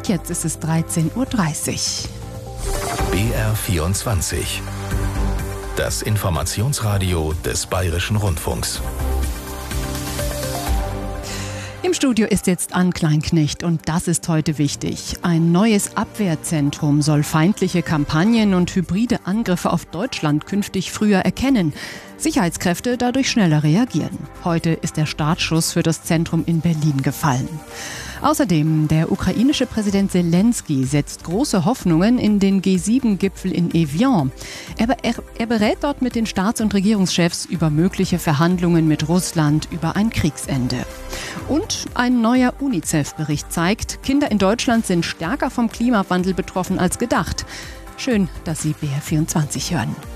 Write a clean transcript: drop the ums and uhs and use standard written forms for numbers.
Und jetzt ist es 13:30 Uhr. BR24. Das Informationsradio des Bayerischen Rundfunks. Im Studio ist jetzt Ann Kleinknecht und das ist heute wichtig. Ein neues Abwehrzentrum soll feindliche Kampagnen und hybride Angriffe auf Deutschland künftig früher erkennen. Sicherheitskräfte dadurch schneller reagieren. Heute ist der Startschuss für das Zentrum in Berlin gefallen. Außerdem, der ukrainische Präsident Zelensky setzt große Hoffnungen in den G7-Gipfel in Evian. Er berät dort mit den Staats- und Regierungschefs über mögliche Verhandlungen mit Russland über ein Kriegsende. Und ein neuer UNICEF-Bericht zeigt, Kinder in Deutschland sind stärker vom Klimawandel betroffen als gedacht. Schön, dass Sie BR24 hören.